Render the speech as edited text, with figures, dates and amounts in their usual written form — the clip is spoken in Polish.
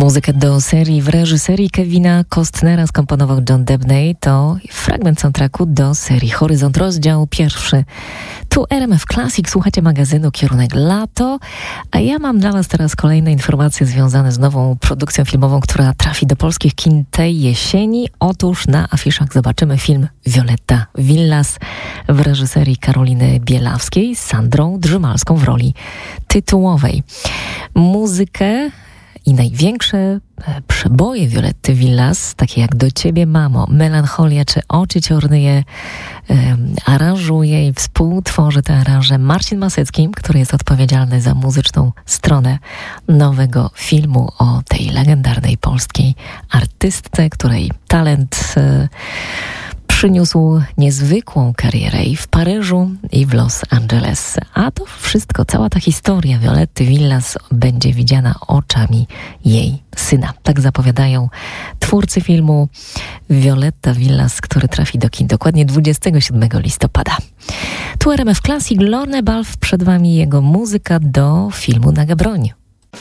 Muzykę do serii w reżyserii Kevina Costnera skomponował John Debney. To fragment soundtracku do serii Horyzont, rozdział 1. Tu RMF Classic, słuchacie magazynu Kierunek Lato, a ja mam dla Was teraz kolejne informacje związane z nową produkcją filmową, która trafi do polskich kin tej jesieni. Otóż na afiszach zobaczymy film Violetta Villas w reżyserii Karoliny Bielawskiej z Sandrą Drzymalską w roli tytułowej. Muzykę i największe przeboje Violetty Villas, takie jak Do Ciebie, Mamo, Melancholia czy Oczy Ciornyje, aranżuje i współtworzy te aranże Marcin Masecki, który jest odpowiedzialny za muzyczną stronę nowego filmu o tej legendarnej polskiej artystce, której talent przyniósł niezwykłą karierę i w Paryżu, i w Los Angeles. A to wszystko, cała ta historia Violetty Villas będzie widziana oczami jej syna. Tak zapowiadają twórcy filmu Violetta Villas, który trafi do kin dokładnie 27 listopada. Tu RMF Classic, Lorne Balfe, przed Wami jego muzyka do filmu Naga broń.